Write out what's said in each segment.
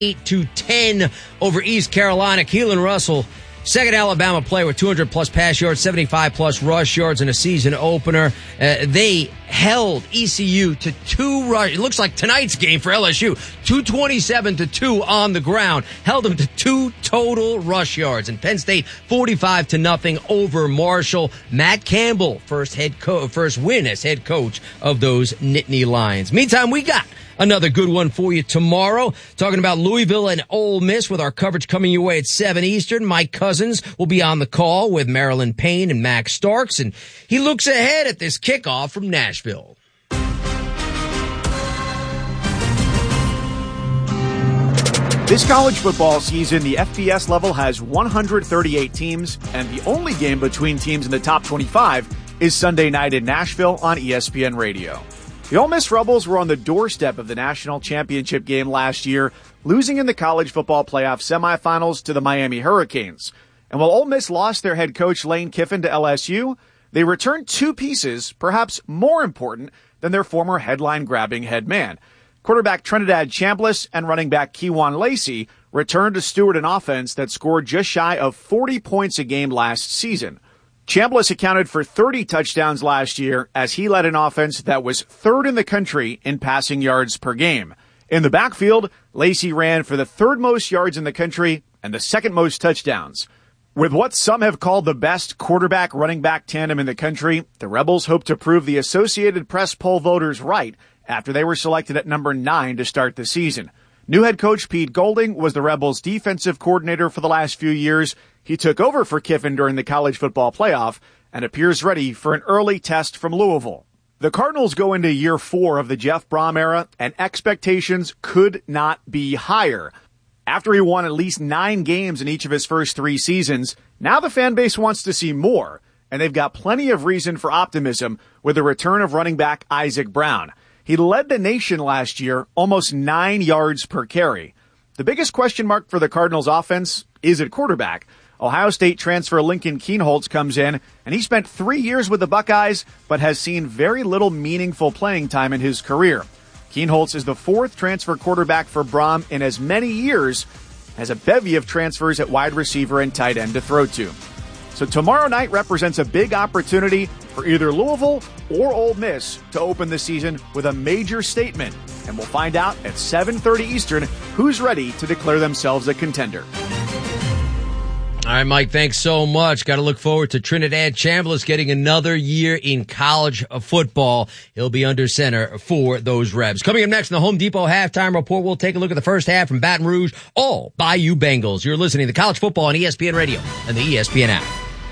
8-10 over East Carolina. Keelan Russell, second Alabama player with 200-plus pass yards, 75-plus rush yards in a season opener. They held ECU to it looks like tonight's game for LSU, 227-2 on the ground. Held them to 2 total rush yards. And Penn State 45-0 over Marshall. Matt Campbell, first win as head coach of those Nittany Lions. Meantime, we got another good one for you tomorrow. Talking about Louisville and Ole Miss with our coverage coming your way at 7 Eastern. Mike Cousins will be on the call with Marilyn Payne and Max Starks, and he looks ahead at this kickoff from Nashville. This college football season, the FBS level has 138 teams, and the only game between teams in the top 25 is Sunday night in Nashville on ESPN Radio. The Ole Miss Rebels were on the doorstep of the national championship game last year, losing in the college football playoff semifinals to the Miami Hurricanes. And while Ole Miss lost their head coach Lane Kiffin to LSU, they returned 2 pieces, perhaps more important than their former headline-grabbing head man. Quarterback Trinidad Chambliss and running back Kewan Lacey returned to steward an offense that scored just shy of 40 points a game last season. Chambliss accounted for 30 touchdowns last year as he led an offense that was 3rd in the country in passing yards per game. In the backfield, Lacey ran for the 3rd most yards in the country and the 2nd most touchdowns. With what some have called the best quarterback-running back tandem in the country, the Rebels hope to prove the Associated Press poll voters right after they were selected at number 9 to start the season. New head coach Pete Golding was the Rebels' defensive coordinator for the last few years. He took over for Kiffin during the college football playoff and appears ready for an early test from Louisville. The Cardinals go into year 4 of the Jeff Brom era, and expectations could not be higher. After he won at least 9 games in each of his first 3 seasons, now the fan base wants to see more, and they've got plenty of reason for optimism with the return of running back Isaac Brown. He led the nation last year, almost 9 yards per carry. The biggest question mark for the Cardinals offense is at quarterback. Ohio State transfer Lincoln Kienholz comes in, and he spent 3 years with the Buckeyes, but has seen very little meaningful playing time in his career. Kienholz is the 4th transfer quarterback for Brom in as many years, has a bevy of transfers at wide receiver and tight end to throw to. So tomorrow night represents a big opportunity for either Louisville or Ole Miss to open the season with a major statement. And we'll find out at 7:30 Eastern who's ready to declare themselves a contender. All right, Mike, thanks so much. Got to look forward to Trinidad Chambliss getting another year in college football. He'll be under center for those Rebs. Coming up next in the Home Depot Halftime Report, we'll take a look at the first half from Baton Rouge, all Bayou Bengals. You're listening to College Football on ESPN Radio and the ESPN app.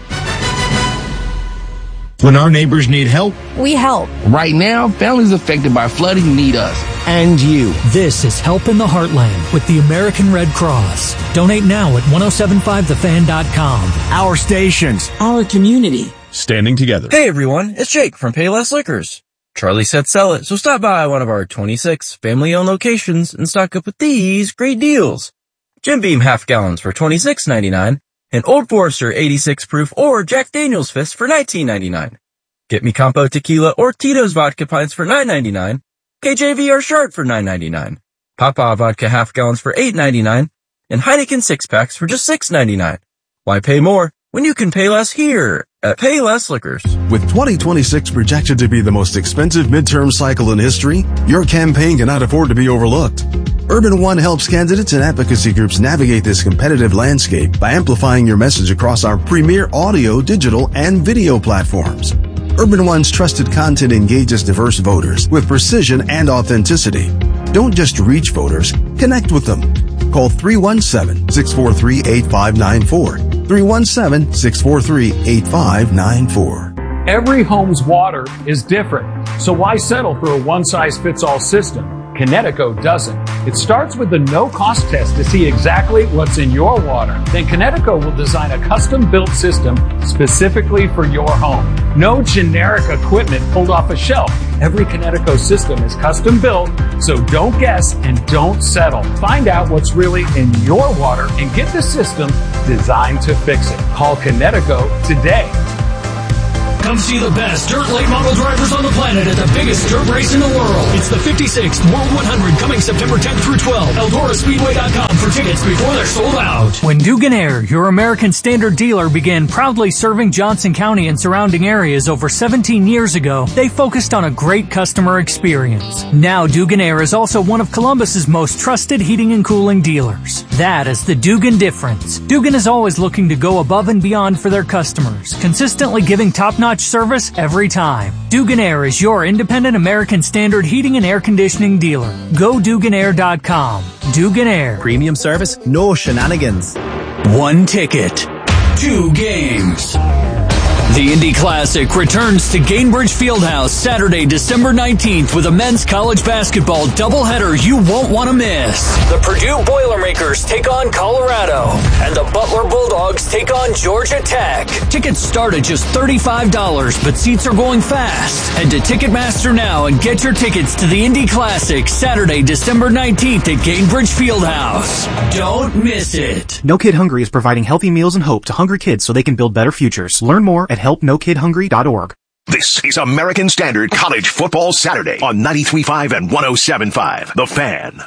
When our neighbors need help, we help. Right now, families affected by flooding need us and you. This is Help in the Heartland with the American Red Cross. Donate now at 1075thefan.com. Our stations, our community, standing together. Hey everyone, it's Jake from Payless Liquors. Charlie said sell it, so stop by one of our 26 family-owned locations and stock up with these great deals. Jim Beam half gallons for $26.99. And Old Forester 86 proof or Jack Daniel's Fist for $19.99. Get Me Campo Tequila or Tito's Vodka Pints for $9.99. KJVR Sharp for $9.99. Papa Vodka half gallons for $8.99. And Heineken 6-packs for just $6.99. Why pay more when you can pay less here at Payless Liquors? With 2026 projected to be the most expensive midterm cycle in history, your campaign cannot afford to be overlooked. Urban One helps candidates and advocacy groups navigate this competitive landscape by amplifying your message across our premier audio, digital, and video platforms. Urban One's trusted content engages diverse voters with precision and authenticity. Don't just reach voters, connect with them. Call 317-643-8594. 317-643-8594. Every home's water is different, so why settle for a one-size-fits-all system? Kinetico doesn't. It starts with the no-cost test to see exactly what's in your water. Then Kinetico will design a custom-built system specifically for your home. No generic equipment pulled off a shelf. Every Kinetico system is custom-built, so don't guess and don't settle. Find out what's really in your water and get the system designed to fix it. Call Kinetico today. Come see the best dirt late model drivers on the planet at the biggest dirt race in the world. It's the 56th World 100 coming September 10th through 12th. EldoraSpeedway.com for tickets before they're sold out. When Dugan Air, your American Standard dealer, began proudly serving Johnson County and surrounding areas over 17 years ago, they focused on a great customer experience. Now Dugan Air is also one of Columbus's most trusted heating and cooling dealers. That is the Dugan difference. Dugan is always looking to go above and beyond for their customers, consistently giving top-notch service every time. Dugan Air is your independent American Standard heating and air conditioning dealer. Go DuganAir.com. Dugan Air. Premium service, no shenanigans. One ticket, 2 games. The Indy Classic returns to Gainbridge Fieldhouse Saturday, December 19th with a men's college basketball doubleheader you won't want to miss. The Purdue Boilermakers take on Colorado, and the Butler Bulldogs take on Georgia Tech. Tickets start at just $35, but seats are going fast. Head to Ticketmaster now and get your tickets to the Indy Classic Saturday, December 19th at Gainbridge Fieldhouse. Don't miss it. No Kid Hungry is providing healthy meals and hope to hungry kids so they can build better futures. Learn more at helpnokidhungry.org. This is American Standard College Football Saturday on 93.5 and 107.5. The Fan.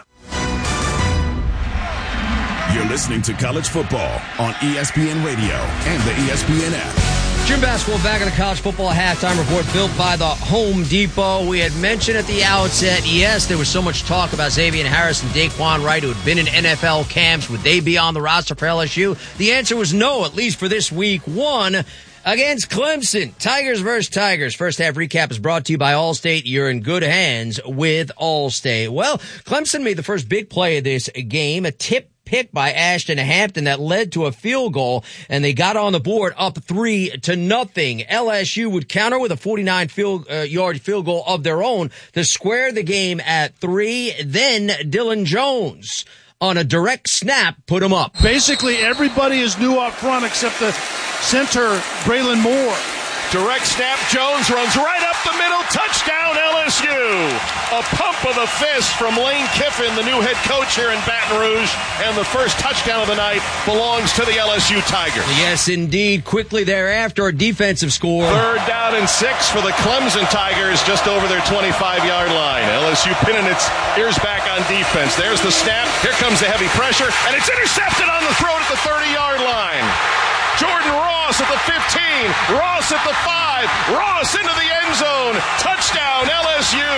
You're listening to College Football on ESPN Radio and the ESPN app. Jim basketball back in the college football halftime report built by the Home Depot. We had mentioned at the outset, yes, there was so much talk about Xavier Harris and Daquan Wright, who had been in NFL camps. Would they be on the roster for LSU? The answer was no, at least for this week one against Clemson. Tigers versus Tigers. First half recap is brought to you by Allstate. You're in good hands with Allstate. Well, Clemson made the first big play of this game, a tip pick by Ashton Hampton that led to a field goal, and they got on the board up 3-0. LSU would counter with a 49-yard field goal of their own to square the game at 3. Then Dylan Jones, on a direct snap, put him up. Basically, everybody is new up front except the center, Braylon Moore. Direct snap, Jones runs right up the middle, touchdown LSU. A pump of the fist from Lane Kiffin, the new head coach here in Baton Rouge, and the first touchdown of the night belongs to the LSU Tigers. Yes, indeed. Quickly thereafter, a defensive score. 3rd down and 6 for the Clemson Tigers, just over their 25-yard line. LSU pinning its ears back on defense. There's the snap. Here comes the heavy pressure, and it's intercepted on the throat at the 30-yard line. Jordan Ross at the 15, Ross at the 5, Ross into the end zone, touchdown LSU.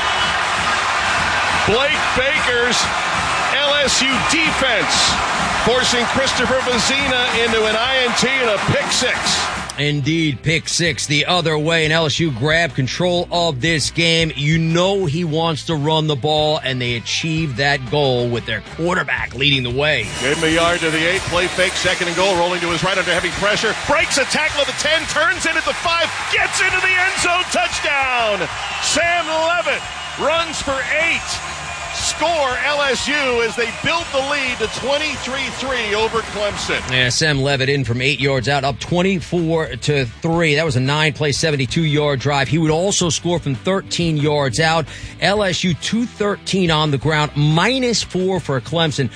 Blake Baker's LSU defense forcing Christopher Vazina into an INT and a pick 6. Indeed, pick 6 the other way, and LSU grabbed control of this game. You know he wants to run the ball, and they achieved that goal with their quarterback leading the way. Gave him a yard to the 8, play fake, 2nd and goal, rolling to his right under heavy pressure, breaks a tackle at the 10, turns in at the 5, gets into the end zone, touchdown! Sam Levitt runs for 8. Score LSU as they build the lead to 23-3 over Clemson. Yeah, Sam Levitt in from 8 yards out, up 24-3. That was a 9-play, 72-yard drive. He would also score from 13 yards out. LSU 213 on the ground, -4 for Clemson.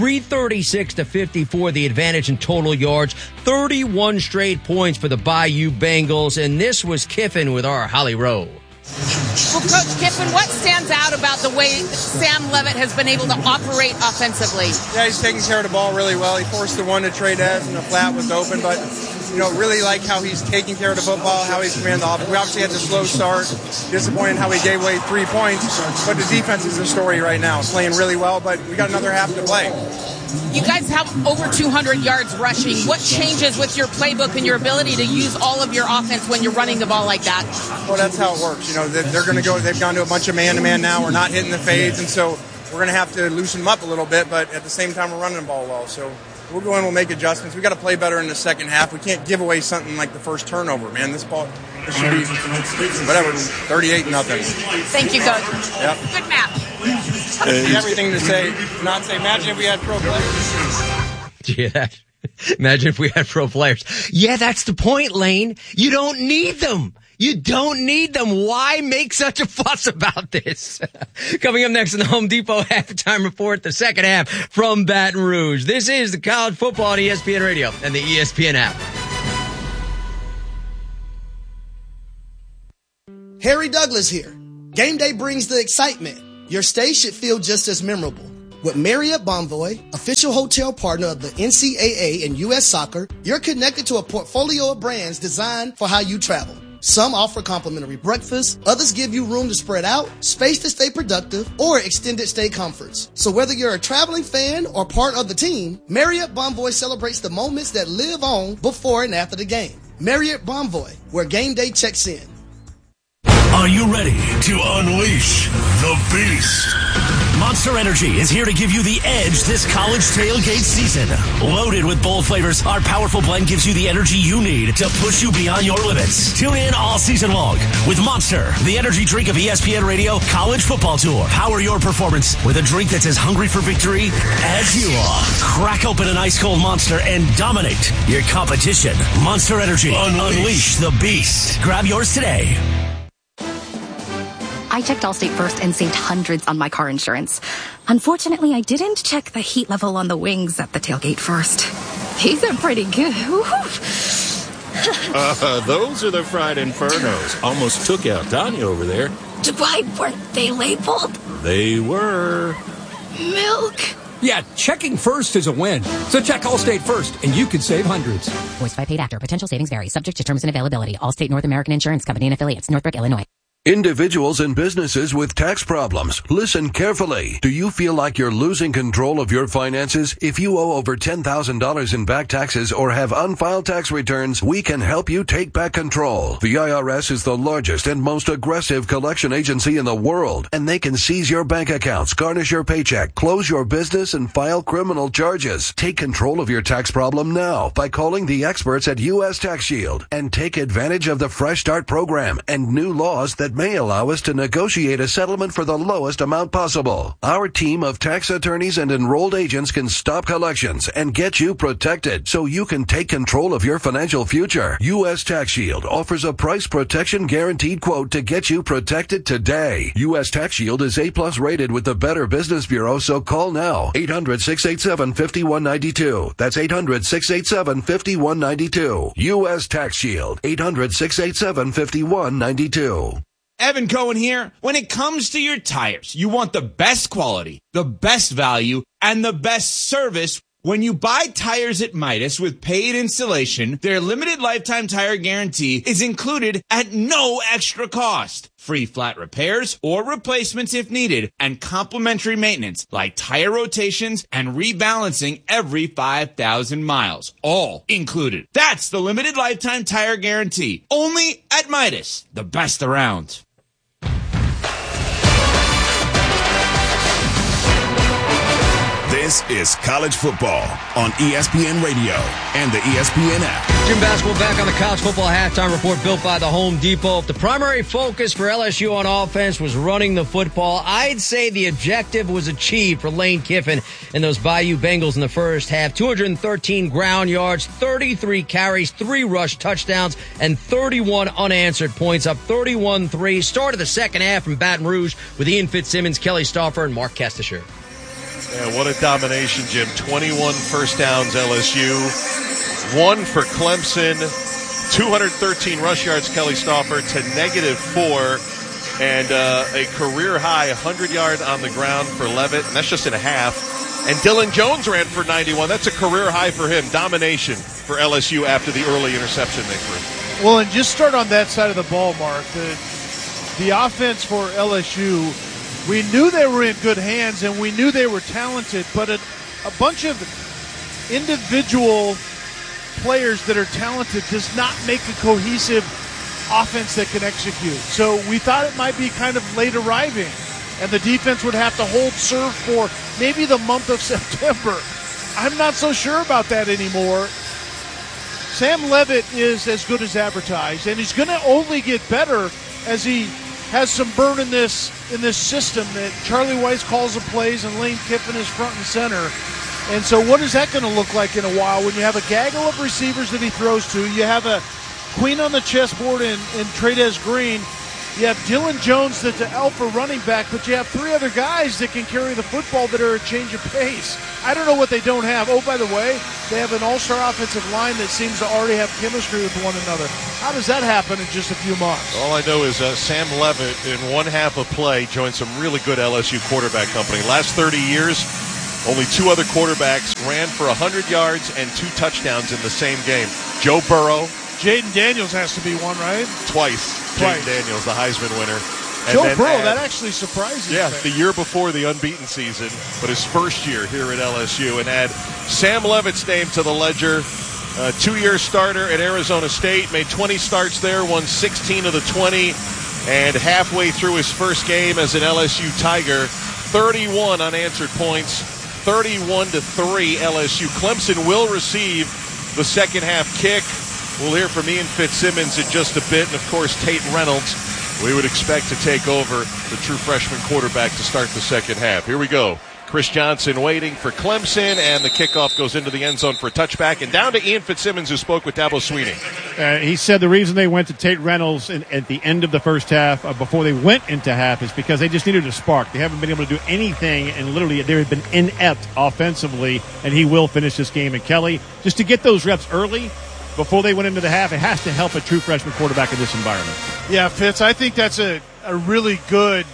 336-54, the advantage in total yards. 31 straight points for the Bayou Bengals, and this was Kiffin with our Holly Rowe. Well, Coach Kiffin, what stands out about the way Sam Levitt has been able to operate offensively? Yeah, he's taking care of the ball really well. He forced the one to Trey Dez, and the flat was open, but really like how he's taking care of the football, how he's commanding the offense. We obviously had the slow start, disappointed how he gave away 3 points, but the defense is the story right now. It's playing really well, but we got another half to play. You guys have over 200 yards rushing. What changes with your playbook and your ability to use all of your offense when you're running the ball like that? Well, that's how it works. They're going to go. They've gone to a bunch of man-to-man now. We're not hitting the fades, and so we're going to have to loosen them up a little bit. But at the same time, we're running the ball well. So we'll go in. We'll make adjustments. We got to play better in the second half. We can't give away something like the first turnover, man. This should be 38-0. Thank you, Coach. Yep. Good match. Everything to say, not say. Imagine if we had pro players. Yeah, imagine if we had pro players. Yeah, that's the point, Lane. You don't need them. You don't need them. Why make such a fuss about this? Coming up next in the Home Depot halftime report, the second half from Baton Rouge. This is the college football on ESPN Radio and the ESPN app. Harry Douglas here. Game day brings the excitement. Your stay should feel just as memorable. With Marriott Bonvoy, official hotel partner of the NCAA and U.S. Soccer, you're connected to a portfolio of brands designed for how you travel. Some offer complimentary breakfast, others give you room to spread out, space to stay productive, or extended stay comforts. So whether you're a traveling fan or part of the team, Marriott Bonvoy celebrates the moments that live on before and after the game. Marriott Bonvoy, where game day checks in. Are you ready to unleash the beast? Monster Energy is here to give you the edge this college tailgate season. Loaded with bold flavors, our powerful blend gives you the energy you need to push you beyond your limits. Tune in all season long with Monster, the energy drink of ESPN Radio College Football Tour. Power your performance with a drink that's as hungry for victory as you are. Crack open an ice-cold Monster and dominate your competition. Monster Energy. Unleash the beast. Grab yours today. I checked Allstate first and saved hundreds on my car insurance. Unfortunately, I didn't check the heat level on the wings at the tailgate first. These are pretty good. Those are the fried infernos. Almost took out Tanya over there. Why weren't they labeled? They were. Milk. Yeah, checking first is a win. So check Allstate first, and you could save hundreds. Voiced by paid actor. Potential savings vary. Subject to terms and availability. Allstate North American Insurance Company and affiliates. Northbrook, Illinois. Individuals and businesses with tax problems, listen carefully. Do you feel like you're losing control of your finances? If you owe over $10,000 in back taxes or have unfiled tax returns, we can help you take back control. The IRS is the largest and most aggressive collection agency in the world, and they can seize your bank accounts, garnish your paycheck, close your business, and file criminal charges. Take control of your tax problem now by calling the experts at U.S. Tax Shield and take advantage of the Fresh Start program and new laws that may allow us to negotiate a settlement for the lowest amount possible. Our team of tax attorneys and enrolled agents can stop collections and get you protected so you can take control of your financial future. U.S. Tax Shield offers a price protection guaranteed quote to get you protected today. U.S. Tax Shield is A+ rated with the Better Business Bureau, so call now. 800-687-5192. That's 800-687-5192. U.S. Tax Shield. 800-687-5192. Evan Cohen here. When it comes to your tires, you want the best quality, the best value, and the best service. When you buy tires at Midas with paid installation, their limited lifetime tire guarantee is included at no extra cost. Free flat repairs or replacements if needed, and complimentary maintenance like tire rotations and rebalancing every 5,000 miles. All included. That's the limited lifetime tire guarantee. Only at Midas, the best around. This is college football on ESPN Radio and the ESPN app. Jim Basketball back on the college football halftime report built by the Home Depot. If the primary focus for LSU on offense was running the football, I'd say the objective was achieved for Lane Kiffin and those Bayou Bengals in the first half. 213 ground yards, 33 carries, 3 rush touchdowns, and 31 unanswered points, up 31-3. Started the second half from Baton Rouge with Ian Fitzsimmons, Kelly Stauffer, and Mark Kestisher. Yeah, what a domination, Jim. 21 first downs, LSU. 1 for Clemson. 213 rush yards, Kelly Stauffer, to -4. And a career-high 100-yard on the ground for Levitt. And that's just in a half. And Dylan Jones ran for 91. That's a career high for him. Domination for LSU after the early interception they threw. Well, and just start on that side of the ball, Mark. The offense for LSU, we knew they were in good hands, and we knew they were talented, but a bunch of individual players that are talented does not make a cohesive offense that can execute. So we thought it might be kind of late arriving, and the defense would have to hold serve for maybe the month of September. I'm not so sure about that anymore. Sam Levitt is as good as advertised, and he's going to only get better as he has some burn in this system that Charlie Weiss calls the plays and Lane Kiffin is front and center. And so what is that going to look like in a while when you have a gaggle of receivers that he throws to? You have a queen on the chessboard in Trey'Dez Green. You have Dylan Jones that's the alpha running back, but you have 3 other guys that can carry the football that are a change of pace. I don't know what they don't have. Oh, by the way, they have an all-star offensive line that seems to already have chemistry with one another. How does that happen in just a few months? All I know is Sam Levitt, in one half of play, joined some really good LSU quarterback company. Last 30 years, only 2 other quarterbacks ran for 100 yards and 2 touchdowns in the same game. Joe Burrow. Jaden Daniels has to be one, right? Twice. Jaden Daniels, the Heisman winner. Joe Burrow, that actually surprises me. Yeah, the year before the unbeaten season, but his first year here at LSU, and add Sam Levitt's name to the ledger. 2-year starter at Arizona State, made 20 starts there, won 16 of the 20, and halfway through his first game as an LSU Tiger, 31 unanswered points, 31-3 LSU. Clemson will receive the second half kick. We'll hear from Ian Fitzsimmons in just a bit, and of course Tate Reynolds. We would expect to take over the true freshman quarterback to start the second half. Here we go. Chris Johnson waiting for Clemson, and the kickoff goes into the end zone for a touchback. And down to Ian Fitzsimmons, who spoke with Dabo Swinney. He said the reason they went to Tate Reynolds at the end of the first half, before they went into half, is because they just needed a spark. They haven't been able to do anything, and literally they have been inept offensively, and he will finish this game. And Kelly, just to get those reps early, before they went into the half, it has to help a true freshman quarterback in this environment. Yeah, Fitz, I think that's a really good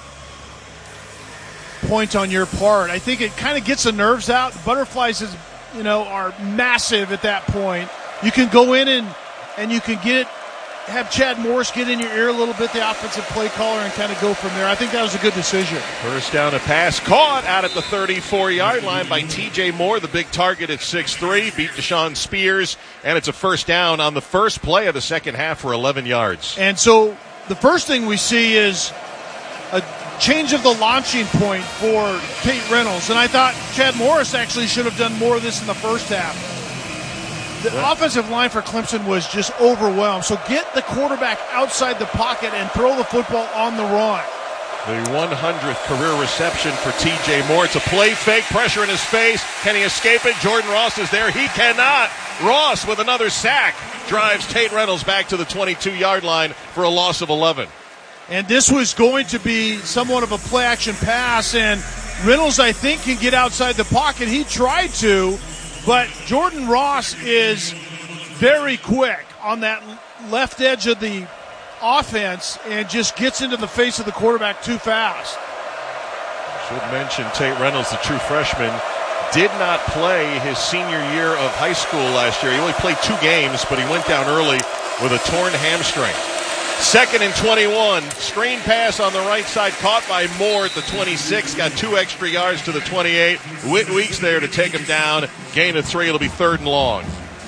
point on your part. I think it kind of gets the nerves out. The Butterflies are massive at that point. You can go in and you can have Chad Morris get in your ear a little bit, the offensive play caller, and kind of go from there. I think that was a good decision. First down, a pass caught out at the 34-yard line by T.J. Moore, the big target at 6'3", beat Deshaun Spears, and it's a first down on the first play of the second half for 11 yards. And so the first thing we see is a change of the launching point for Tate Reynolds, and I thought Chad Morris actually should have done more of this in the first half. The offensive line for Clemson was just overwhelmed. So get the quarterback outside the pocket and throw the football on the run. The 100th career reception for T.J. Moore. It's a play fake, pressure in his face. Can he escape it? Jordan Ross is there. He cannot. Ross with another sack drives Tate Reynolds back to the 22-yard line for a loss of 11. And this was going to be somewhat of a play-action pass, and Reynolds, I think, can get outside the pocket. He tried to, but Jordan Ross is very quick on that left edge of the offense and just gets into the face of the quarterback too fast. Should mention Tate Reynolds, the true freshman, did not play his senior year of high school last year. He only played 2 games, but he went down early with a torn hamstring. 2nd and 21. Screen pass on the right side, caught by Moore at the 26. Got 2 extra yards to the 28. Whit Weeks there to take him down. Gain of 3. It'll be 3rd and long.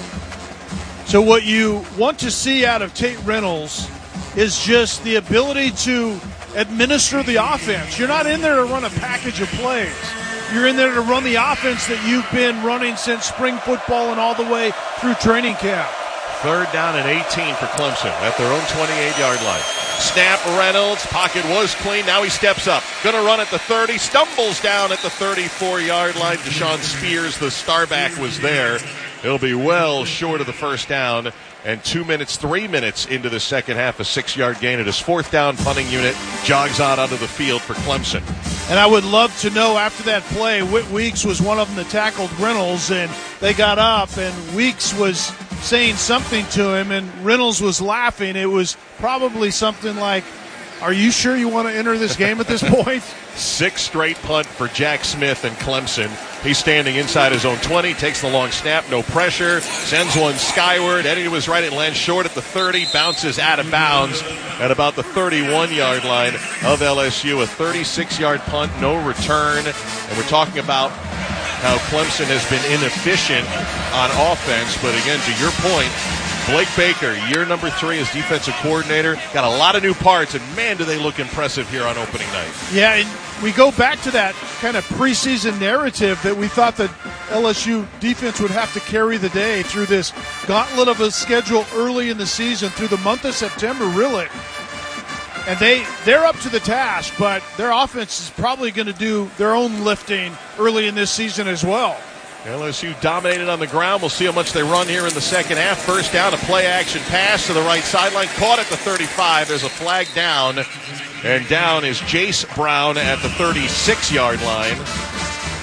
So what you want to see out of Tate Reynolds is just the ability to administer the offense. You're not in there to run a package of plays. You're in there to run the offense that you've been running since spring football and all the way through training camp. 3rd down and 18 for Clemson at their own 28-yard line. Snap, Reynolds. Pocket was clean. Now he steps up. Going to run at the 30. Stumbles down at the 34-yard line. Deshaun Spears, the starback, was there. He'll be well short of the first down. And 3 minutes into the second half, a 6-yard gain at his 4th down. Punting unit jogs on onto the field for Clemson. And I would love to know after that play, Whit Weeks was one of them that tackled Reynolds, and they got up, and Weeks was saying something to him, and Reynolds was laughing. It was probably something like, "Are you sure you want to enter this game at this point?" 6th straight punt for Jack Smith and Clemson. He's standing inside his own 20, takes the long snap, no pressure, sends one skyward, heading to his right, it lands short at the 30, bounces out of bounds at about the 31-yard line of LSU. A 36-yard punt, no return, and we're talking about how Clemson has been inefficient on offense, but again, to your point, Blake Baker, year number 3 as defensive coordinator, got a lot of new parts, and man, do they look impressive here on opening night. Yeah, and we go back to that kind of preseason narrative that we thought the LSU defense would have to carry the day through this gauntlet of a schedule early in the season, through the month of September, really. And they're up to the task, but their offense is probably going to do their own lifting early in this season as well. LSU dominated on the ground. We'll see how much they run here in the second half. First down, a play-action pass to the right sideline. Caught at the 35. There's a flag down. And down is Jace Brown at the 36-yard line.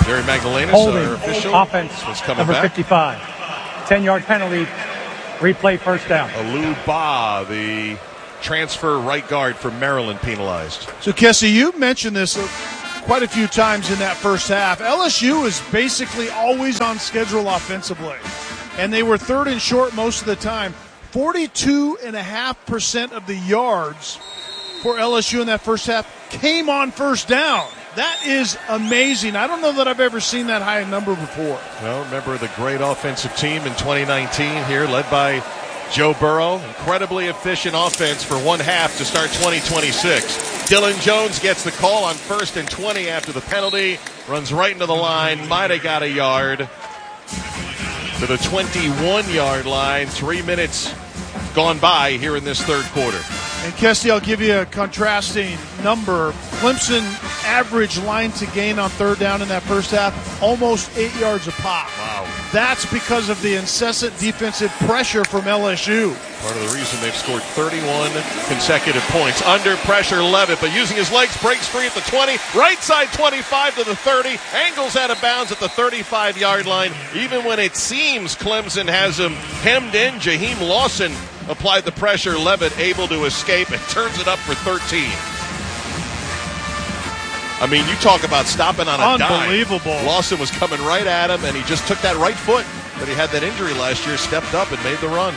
Jerry Magdalenas, Holding. our official, Offense, was coming number back. 55. 10-yard penalty. Replay first down. Alou Ba, the transfer right guard for Maryland, penalized. So, Kessie, you mentioned this quite a few times in that first half. LSU is basically always on schedule offensively, and they were third and short most of the time. 42.5% of the yards for LSU in that first half came on first down. That is amazing. I don't know that I've ever seen that high a number before. Well, remember the great offensive team in 2019 here, led by Joe Burrow. Incredibly efficient offense for one half to start 2026. Dylan Jones gets the call on 1st and 20 after the penalty. Runs right into the line. Might have got a yard. To the 21-yard line. 3 minutes gone by here in this third quarter. And Kesty, I'll give you a contrasting number. Clemson average line to gain on third down in that first half, almost 8 yards a pop. Wow. That's because of the incessant defensive pressure from LSU. Part of the reason they've scored 31 consecutive points. Under pressure, Levitt, but using his legs, breaks free at the 20, right side 25 to the 30, angles out of bounds at the 35-yard line. Even when it seems Clemson has him hemmed in, Jaheim Lawson applied the pressure. Levitt able to escape and turns it up for 13. I mean, you talk about stopping on a dime. Unbelievable. Lawson was coming right at him, and he just took that right foot that he had that injury last year, stepped up and made the run.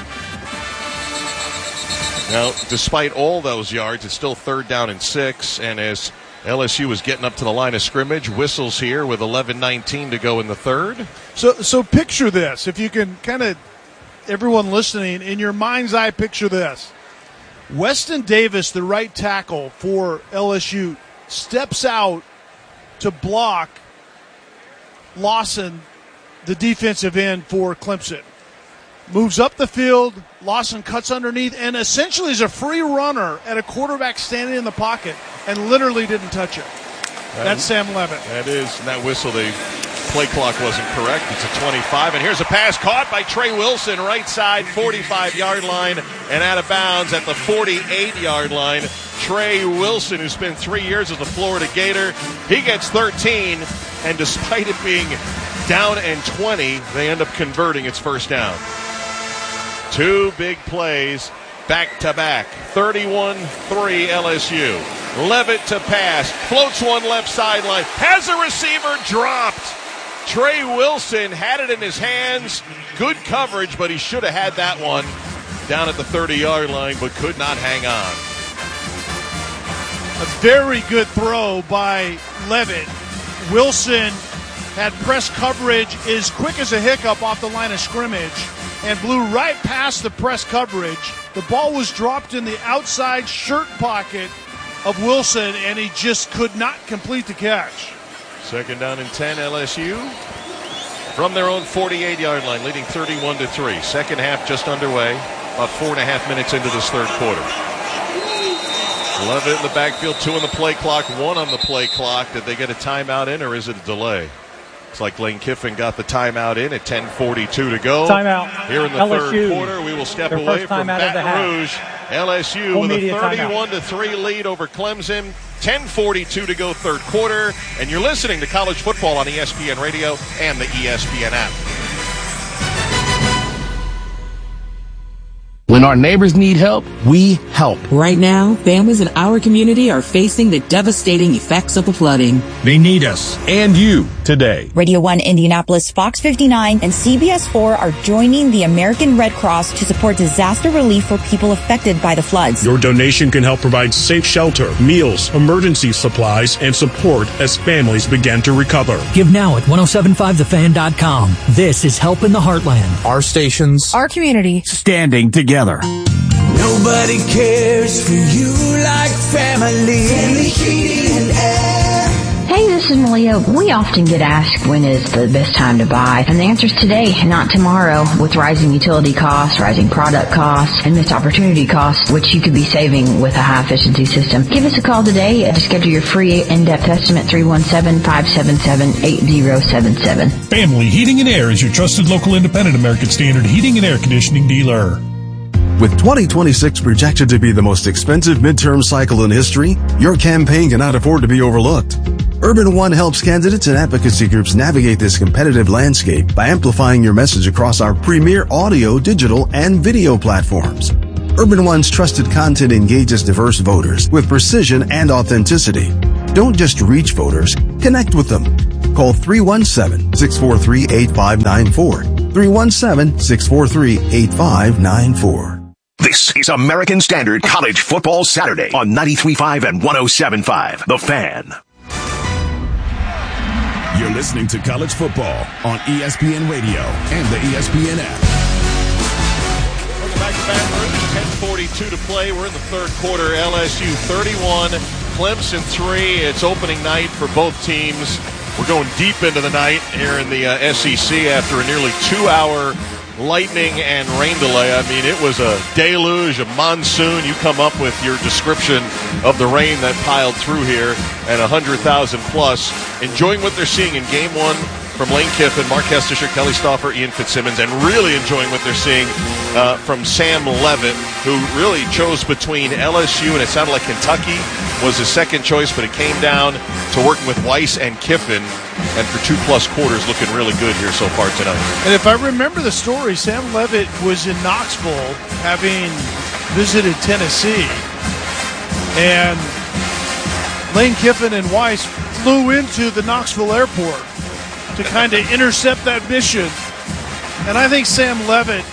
Now, despite all those yards, it's still 3rd down and 6, and as LSU is getting up to the line of scrimmage, whistles here with 11:19 to go in the third. So picture this. If you can kind of, everyone listening, in your mind's eye, picture this. Weston Davis, the right tackle for LSU, steps out to block Lawson, the defensive end for Clemson. Moves up the field, Lawson cuts underneath, and essentially is a free runner at a quarterback standing in the pocket and literally didn't touch it. That's Sam Levitt. That is, and that whistle, the play clock wasn't correct. It's a 25, and here's a pass caught by Trey Wilson, right side, 45-yard line, and out of bounds at the 48-yard line. Trey Wilson, who spent 3 years as a Florida Gator, he gets 13, and despite it being down and 20, they end up converting its first down. 2 big plays back-to-back. 31-3 LSU. Levitt to pass. Floats one left sideline. Has a receiver dropped. Trey Wilson had it in his hands. Good coverage, but he should have had that one down at the 30-yard line, but could not hang on. A very good throw by Levitt. Wilson had press coverage as quick as a hiccup off the line of scrimmage and blew right past the press coverage. The ball was dropped in the outside shirt pocket of Wilson, and he just could not complete the catch. 2nd down and 10, LSU from their own 48-yard line, leading 31-3. Second half just underway, about 4.5 minutes into this third quarter. Levitt in the backfield, 2 on the play clock, 1 on the play clock. Did they get a timeout in, or is it a delay? Looks like Lane Kiffin got the timeout in at 10:42 to go. Timeout. Here in the LSU. third quarter, we will step away from Baton Rouge. LSU with a 31-3 lead over Clemson. 10:42 to go third quarter. And you're listening to College Football on ESPN Radio and the ESPN app. When our neighbors need help, we help. Right now, families in our community are facing the devastating effects of the flooding. They need us and you today. Radio 1 Indianapolis, Fox 59, and CBS 4 are joining the American Red Cross to support disaster relief for people affected by the floods. Your donation can help provide safe shelter, meals, emergency supplies, and support as families begin to recover. Give now at 1075thefan.com. This is Help in the Heartland. Our stations, our community, standing together. Nobody cares for you like family. Family Heating and Air. Hey, this is Malia. We often get asked when is the best time to buy, and the answer is today, not tomorrow. With rising utility costs, rising product costs, and missed opportunity costs, which you could be saving with a high-efficiency system. Give us a call today to schedule your free in-depth estimate, 317-577-8077. Family Heating and Air is your trusted local independent American Standard heating and air conditioning dealer. With 2026 projected to be the most expensive midterm cycle in history, your campaign cannot afford to be overlooked. Urban One helps candidates and advocacy groups navigate this competitive landscape by amplifying your message across our premier audio, digital, and video platforms. Urban One's trusted content engages diverse voters with precision and authenticity. Don't just reach voters, connect with them. Call 317-643-8594. 317-643-8594. This is American Standard College Football Saturday on 93.5 and 107.5. The Fan. You're listening to College Football on ESPN Radio and the ESPN app. Welcome back to Baton Rouge. 10:42 to play. We're in the third quarter. LSU 31, Clemson 3. It's opening night for both teams. We're going deep into the night here in the SEC after a nearly 2-hour lightning and rain delay. I mean, it was a deluge, a monsoon. You come up with your description of the rain that piled through here, and 100,000 plus enjoying what they're seeing in game one from Lane Kiffin, Mark Hestisher, Kelly Stauffer, Ian Fitzsimmons, and really enjoying what they're seeing from Sam Leavitt, who really chose between LSU and it sounded like Kentucky was his second choice, but it came down to working with Weiss and Kiffin, and for 2+ quarters looking really good here so far tonight. And if I remember the story, Sam Leavitt was in Knoxville having visited Tennessee, and Lane Kiffin and Weiss flew into the Knoxville airport to kind of intercept that mission. And I think Sam Leavitt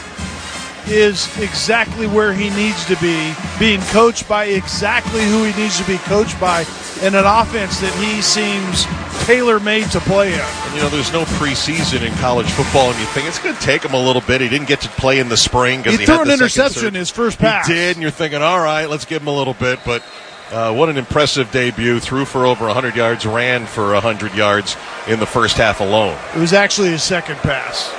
is exactly where he needs to be, being coached by exactly who he needs to be coached by, in an offense that he seems tailor-made to play in. And, you know, there's no preseason in college football, and you think it's going to take him a little bit. He didn't get to play in the spring because he threw an interception his first pass. He did, and you're thinking, all right, let's give him a little bit. But what an impressive debut. Threw for over 100 yards, ran for 100 yards in the first half alone. It was actually his second pass.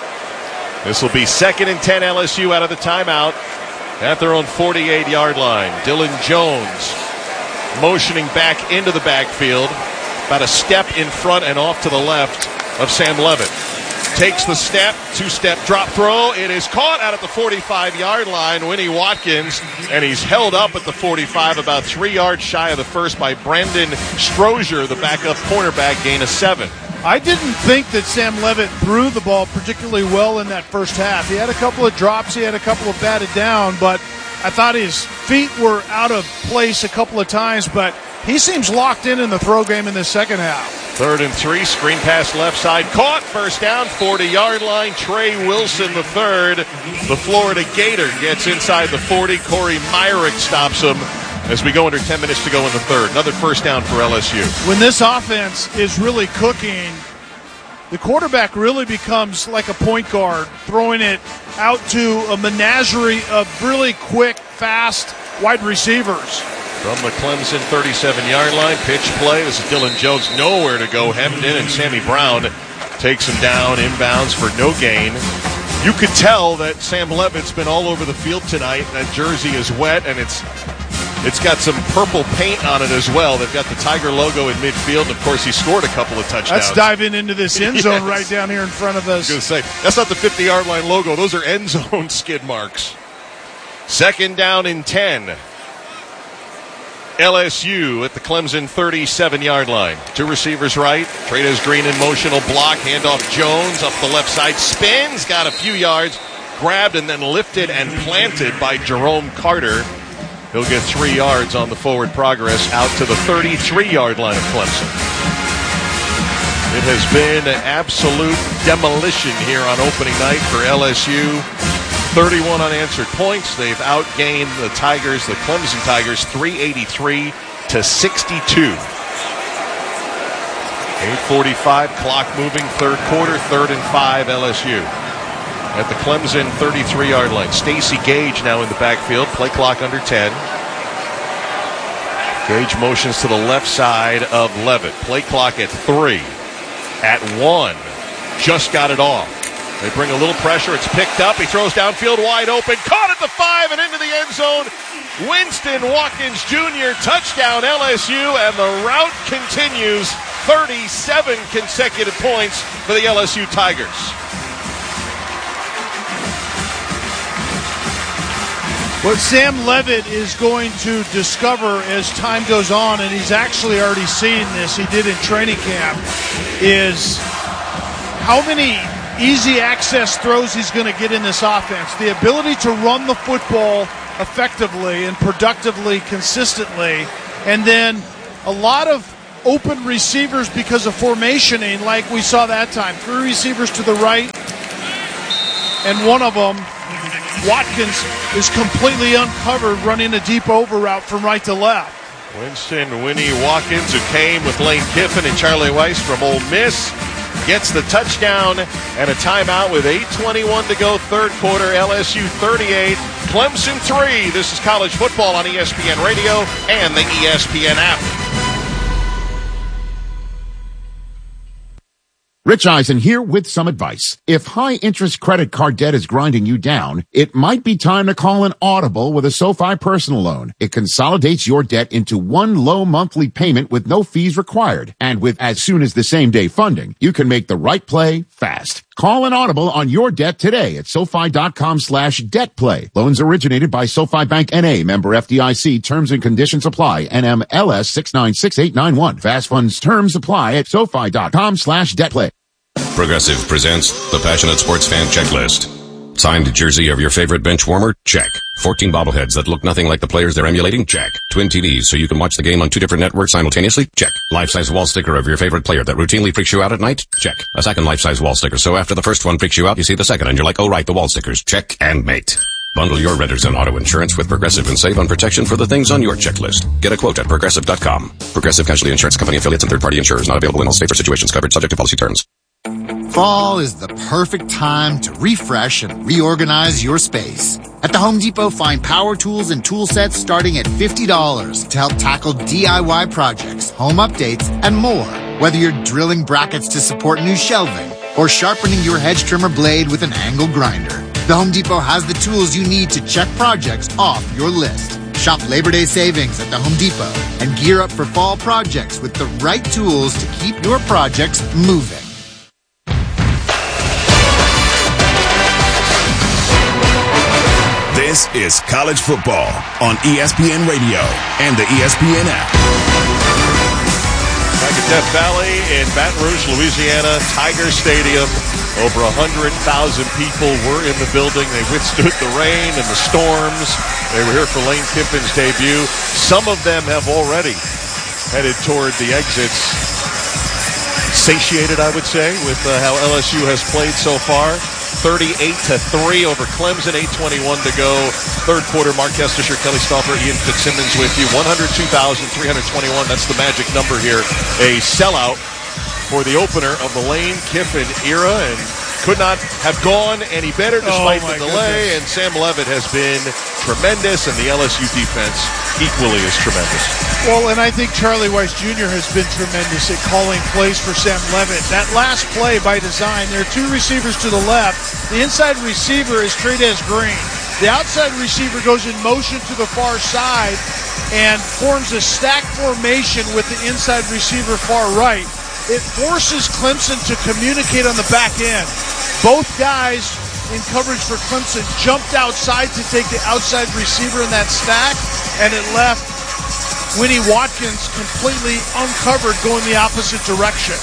This will be 2nd and 10 LSU out of the timeout at their own 48-yard line. Dylan Jones motioning back into the backfield, about a step in front and off to the left of Sam Leavitt. Takes the step, 2-step drop throw. It is caught out at the 45-yard line. Winnie Watkins, and he's held up at the 45, about 3 yards shy of the first by Brendan Strozier, the backup cornerback, gain of 7. I didn't think that Sam Leavitt threw the ball particularly well in that first half. He had a couple of drops, he had a couple of batted down, but I thought his feet were out of place a couple of times, but he seems locked in the throw game in the second half. 3rd and 3, screen pass left side, caught, first down, 40-yard line. Trey Wilson, the third. The Florida Gator gets inside the 40. Corey Myrick stops him as we go under 10 minutes to go in the third. Another first down for LSU. When this offense is really cooking, the quarterback really becomes like a point guard, throwing it out to a menagerie of really quick, fast wide receivers. From the Clemson 37-yard line, pitch play. This is Dylan Jones, nowhere to go, hemmed in, and Sammy Brown takes him down inbounds for no gain. You could tell that Sam Leavitt's been all over the field tonight. That jersey is wet, and it's got some purple paint on it as well. They've got the Tiger logo in midfield. Of course, he scored a couple of touchdowns. Let's dive into this end zone right down here in front of us. I was going to say, that's not the 50-yard line logo. Those are end zone skid marks. 2nd down and 10. LSU at the Clemson 37-yard line. 2 receivers right. Trades Green in motional block. Handoff Jones up the left side. Spins. Got a few yards. Grabbed and then lifted and planted by Jerome Carter. He'll get 3 yards on the forward progress out to the 33-yard line of Clemson. It has been an absolute demolition here on opening night for LSU. 31 unanswered points. They've outgained the Tigers, the Clemson Tigers, 383 to 62. 8:45, clock moving, third quarter, 3rd and 5 LSU. At the Clemson 33-yard line. Stacey Gage now in the backfield. Play clock under 10. Gage motions to the left side of Leavitt. Play clock at 3. At 1. Just got it off. They bring a little pressure. It's picked up. He throws downfield wide open. Caught at the 5 and into the end zone. Winston Watkins Jr. Touchdown LSU, and the route continues. 37 consecutive points for the LSU Tigers. What Sam Levitt is going to discover as time goes on, and he's actually already seen this, he did in training camp, is how many easy access throws he's going to get in this offense. The ability to run the football effectively and productively, consistently, and then a lot of open receivers because of formationing, like we saw that time. 3 receivers to the right, and one of them, Watkins, is completely uncovered running a deep over route from right to left. Winston Winnie Watkins, who came with Lane Kiffin and Charlie Weiss from Ole Miss, gets the touchdown and a timeout with 8:21 to go, third quarter. LSU 38, Clemson 3. This is college football on ESPN Radio and the ESPN app. Rich Eisen here with some advice. If high-interest credit card debt is grinding you down, it might be time to call an audible with a SoFi personal loan. It consolidates your debt into one low monthly payment with no fees required. And with as soon as the same-day funding, you can make the right play fast. Call an audible on your debt today at SoFi.com/debtplay. Loans originated by SoFi Bank N.A., member FDIC. Terms and conditions apply. NMLS 696891. Fast funds terms apply at SoFi.com/debtplay. Progressive presents the Passionate Sports Fan Checklist. Signed jersey of your favorite bench warmer? Check. 14 bobbleheads that look nothing like the players they're emulating? Check. Twin TVs so you can watch the game on 2 different networks simultaneously? Check. Life-size wall sticker of your favorite player that routinely freaks you out at night? Check. A second life-size wall sticker so after the first one freaks you out, you see the second and you're like, oh right, the wall stickers. Check and mate. Bundle your renters and auto insurance with Progressive and save on protection for the things on your checklist. Get a quote at Progressive.com. Progressive Casualty Insurance Company affiliates and third-party insurers not available in all states or situations covered subject to policy terms. Fall is the perfect time to refresh and reorganize your space. At the Home Depot, find power tools and tool sets starting at $50 to help tackle DIY projects, home updates, and more. Whether you're drilling brackets to support new shelving or sharpening your hedge trimmer blade with an angle grinder, the Home Depot has the tools you need to check projects off your list. Shop Labor Day savings at the Home Depot and gear up for fall projects with the right tools to keep your projects moving. This is college football on ESPN Radio and the ESPN app. Back at Death Valley in Baton Rouge, Louisiana, Tiger Stadium. Over 100,000 people were in the building. They withstood the rain and the storms. They were here for Lane Kiffin's debut. Some of them have already headed toward the exits. Satiated, I would say, with how LSU has played so far. 38-3 over Clemson, 8:21 to go. Third quarter, Mark Kestisher, Kelly Stauffer, Ian Fitzsimmons with you. 102,321, that's the magic number here. A sellout for the opener of the Lane Kiffin era, and could not have gone any better despite the delay. Goodness. And Sam Levitt has been tremendous, and the LSU defense equally as tremendous. Well, and I think Charlie Weiss Jr. has been tremendous at calling plays for Sam Levitt. That last play by design, there are 2 receivers to the left. The inside receiver is Trey'Dez Green. The outside receiver goes in motion to the far side and forms a stack formation with the inside receiver far right. It forces Clemson to communicate on the back end. Both guys in coverage for Clemson jumped outside to take the outside receiver in that stack, and it left Winnie Watkins completely uncovered going the opposite direction.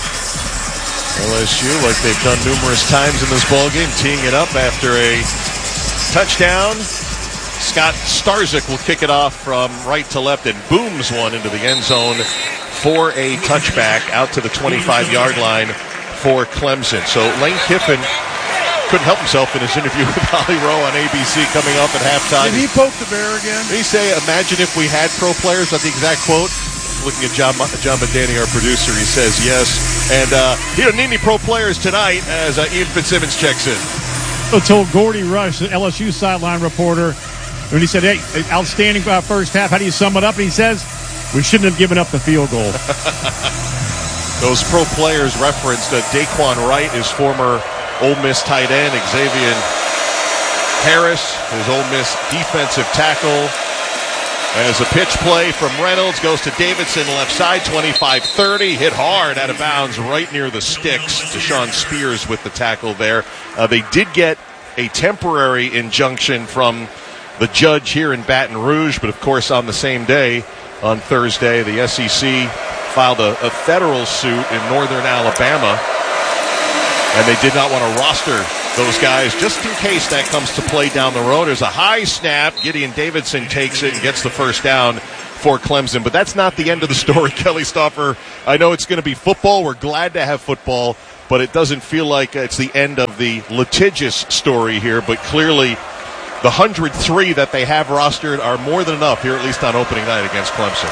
LSU, like they've done numerous times in this ballgame, teeing it up after a touchdown. Scott Starzyk will kick it off from right to left and booms one into the end zone for a touchback out to the 25-yard line for Clemson. So Lane Kiffin couldn't help himself in his interview with Holly Rowe on ABC coming up at halftime. Did he poke the bear again? Did he say, imagine if we had pro players? That's the exact quote. Looking at John Bandani, our producer, he says yes. And he doesn't need any pro players tonight as Ian Fitzsimmons checks in. So told Gordy Rush, the LSU sideline reporter, when he said, hey, outstanding first half, how do you sum it up? And he says, we shouldn't have given up the field goal. Those pro players referenced Daquan Wright, his former Ole Miss tight end, Xavier Harris, his Ole Miss defensive tackle. As a pitch play from Reynolds goes to Davidson, left side, 25-30, hit hard out of bounds right near the sticks. Deshaun Spears with the tackle there. They did get a temporary injunction from the judge here in Baton Rouge. But, of course, on the same day, on Thursday, the SEC filed a federal suit in northern Alabama, and they did not want to roster those guys just in case that comes to play down the road. There's a high snap. Gideon Davidson takes it and gets the first down for Clemson. But that's not the end of the story, Kelly Stauffer. I know it's going to be football. We're glad to have football, but it doesn't feel like it's the end of the litigious story here. But clearly, the 103 that they have rostered are more than enough here, at least on opening night against Clemson.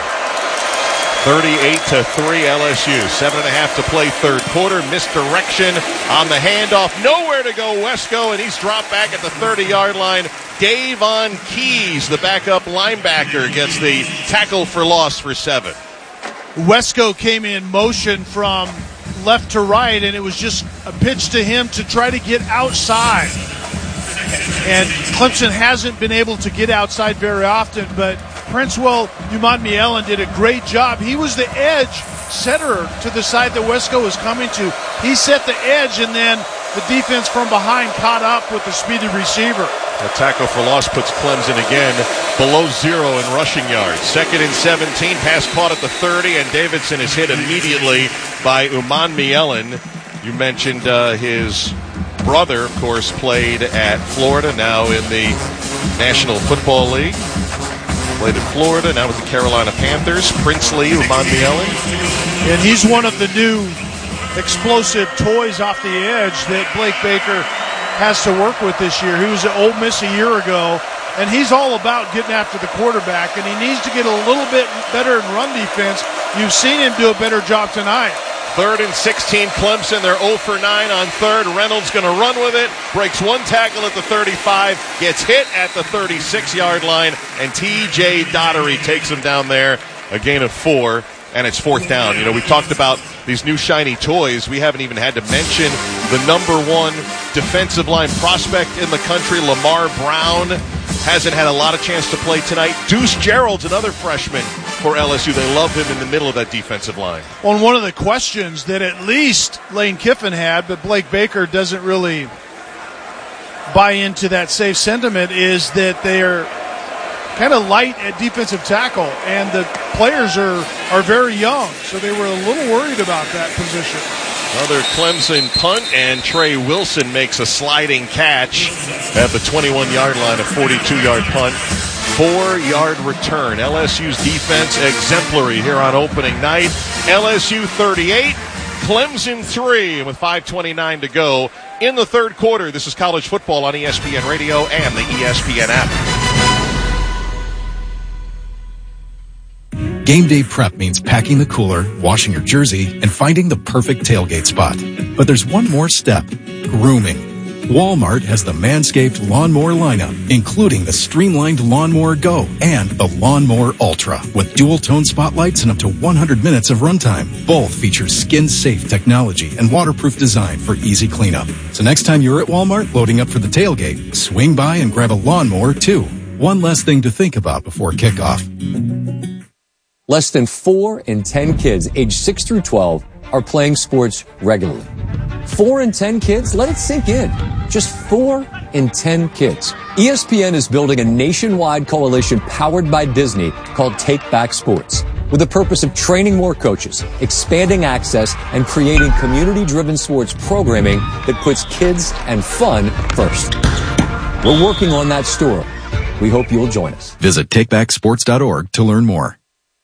38-3 LSU. 7.5 to play third quarter. Misdirection on the handoff. Nowhere to go, Wesco, and he's dropped back at the 30-yard line. Davon Keys, the backup linebacker, gets the tackle for loss for 7. Wesco came in motion from left to right, and it was just a pitch to him to try to get outside. And Clemson hasn't been able to get outside very often, but Princewell Umanmielen did a great job. He was the edge setter to the side that Wesco was coming to. He set the edge, and then the defense from behind caught up with the speedy receiver. A tackle for loss puts Clemson again below 0 in rushing yards. 2nd and 17, pass caught at the 30, and Davidson is hit immediately by Umanmielen. You mentioned his brother, of course, played at Florida, now in the National Football League. Played at Florida, now with the Carolina Panthers. Princely Umanmielen. And he's one of the new explosive toys off the edge that Blake Baker has to work with this year. He was at Ole Miss a year ago, and he's all about getting after the quarterback, and he needs to get a little bit better in run defense. You've seen him do a better job tonight. 3rd and 16, Clemson. They're 0 for 9 on 3rd. Reynolds going to run with it. Breaks one tackle at the 35. Gets hit at the 36-yard line. And T.J. Daugherty takes him down there. A gain of 4. And it's 4th down. You know, we've talked about these new shiny toys. We haven't even had to mention the number 1 defensive line prospect in the country, Lamar Brown. Hasn't had a lot of chance to play tonight. Deuce Gerald's another freshman for LSU. They love him in the middle of that defensive line. On one of the questions that at least Lane Kiffin had, but Blake Baker doesn't really buy into that safe sentiment, is that they are kind of light at defensive tackle, and the players are very young, so they were a little worried about that position. Another Clemson punt, and Trey Wilson makes a sliding catch at the 21-yard line, a 42-yard punt. 4-yard return. LSU's defense exemplary here on opening night. LSU 38, Clemson 3, with 5:29 to go in the third quarter. This is college football on ESPN Radio and the ESPN app. Game day prep means packing the cooler, washing your jersey, and finding the perfect tailgate spot. But there's one more step: grooming. Walmart has the Manscaped Lawnmower lineup, including the streamlined Lawnmower Go and the Lawnmower Ultra, with dual-tone spotlights and up to 100 minutes of runtime. Both feature skin-safe technology and waterproof design for easy cleanup. So next time you're at Walmart loading up for the tailgate, swing by and grab a lawnmower too. One less thing to think about before kickoff. Less than 4 in 10 kids aged 6 through 12 are playing sports regularly. 4 in 10 kids? Let it sink in. Just 4 in 10 kids. ESPN is building a nationwide coalition powered by Disney called Take Back Sports, with the purpose of training more coaches, expanding access, and creating community-driven sports programming that puts kids and fun first. We're working on that story. We hope you'll join us. Visit takebacksports.org to learn more.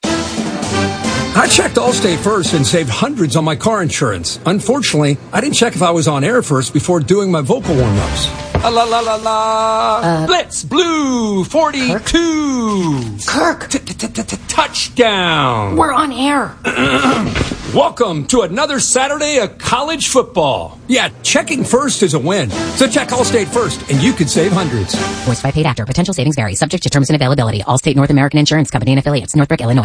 I checked Allstate first and saved hundreds on my car insurance. Unfortunately, I didn't check if I was on air first before doing my vocal warm-ups. La la la la. Blitz Blue 42. Kirk. Touchdown. We're on air. Welcome to another Saturday of college football. Yeah, checking first is a win. So check Allstate first, and you could save hundreds. Voiced by paid actor. Potential savings vary. Subject to terms and availability. Allstate North American Insurance Company and affiliates. Northbrook, Illinois.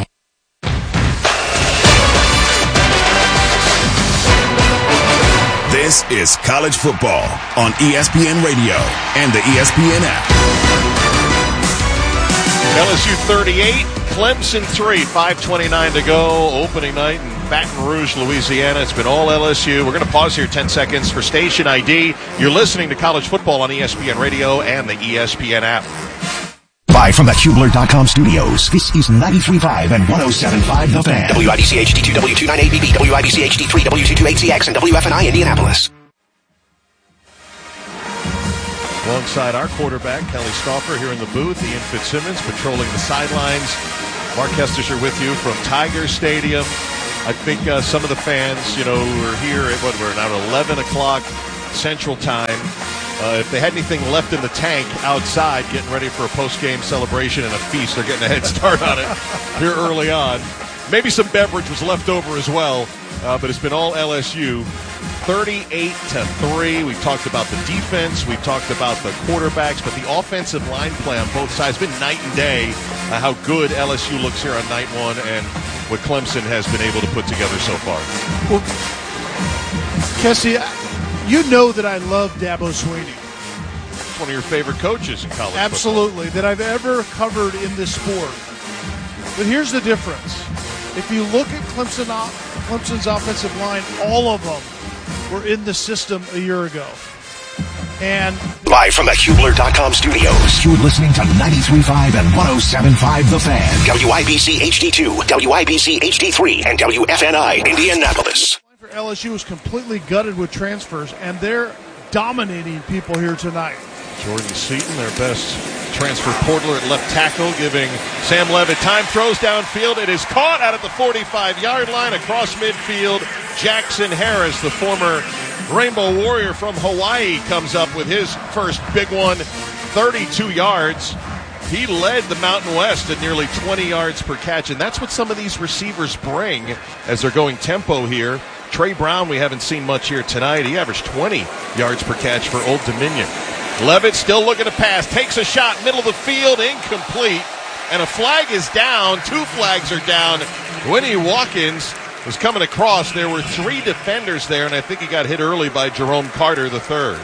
This is college football on ESPN Radio and the ESPN app. LSU 38, Clemson 3, 5:29 to go. Opening night in Baton Rouge, Louisiana. It's been all LSU. We're going to pause here 10 seconds for station ID. You're listening to college football on ESPN Radio and the ESPN app. Live from the Hubler.com studios, this is 93.5 and 107.5 The Fan. WIBC HD2, W29ABB, WIBC HD3, W22HCX, and WFNI Indianapolis. Alongside our quarterback, Kelly Stauffer, here in the booth. Ian Fitzsimmons patrolling the sidelines. Mark Hesteser with you from Tiger Stadium. I think some of the fans, who are here at we're now at 11 o'clock Central Time. If they had anything left in the tank outside, getting ready for a post-game celebration and a feast, they're getting a head start on it here early on. Maybe some beverage was left over as well, but it's been all LSU. 38-3. We've talked about the defense. We've talked about the quarterbacks, but the offensive line play on both sides has been night and day. How good LSU looks here on night one and what Clemson has been able to put together so far. Well, Kessie, you know that I love Dabo Swinney. He's one of your favorite coaches in college Absolutely, football. that I've ever covered in this sport. But here's the difference. If you look at Clemson's offensive line, all of them were in the system a year ago. And live from the Hubler.com studios, you're listening to 93.5 and 107.5 The Fan. WIBC HD2, WIBC HD3, and WFNI Indianapolis. For LSU was completely gutted with transfers, and they're dominating people here tonight. Jordan Seaton, their best transfer portaler at left tackle, giving Sam Levitt time, throws downfield. It is caught out at the 45-yard line across midfield. Jackson Harris, the former Rainbow Warrior from Hawaii, comes up with his first big one, 32 yards. He led the Mountain West at nearly 20 yards per catch, and that's what some of these receivers bring as they're going tempo here. Trey Brown, we haven't seen much here tonight. He averaged 20 yards per catch for Old Dominion. Levitt still looking to pass, takes a shot, middle of the field, incomplete, and a flag is down. Two flags are down. Winnie Watkins was coming across. There were three defenders there, and I think he got hit early by Jerome Carter III.